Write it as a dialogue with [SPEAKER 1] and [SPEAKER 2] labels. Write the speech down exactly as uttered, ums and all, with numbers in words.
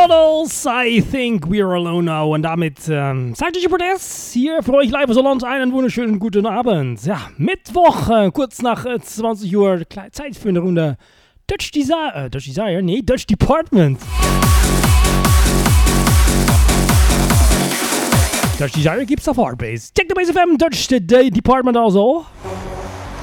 [SPEAKER 1] Models, I think we're alone now. Und damit ähm, sagt euch Protest hier für euch live aus Holland einen wunderschönen guten Abend. Ja, Mittwoch, äh, kurz nach äh, zwanzig Uhr, Zeit für eine Runde Dutch Desire, äh, Dutch Desire, nee, Dutch Department. Dutch Desire gibt's auf Hardbase. Check the Base F M, Dutch Department also.